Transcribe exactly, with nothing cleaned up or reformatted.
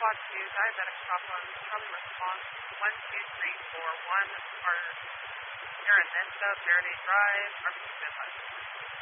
Squad two, diabetic stop on Charlie response one two three four one, or Araneta, Verde Drive, R B C standby.